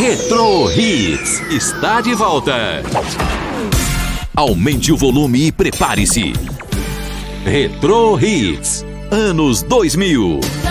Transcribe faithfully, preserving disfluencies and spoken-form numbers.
Retro Hits está de volta. Aumente o volume e prepare-se. Retro Hits, anos dois mil.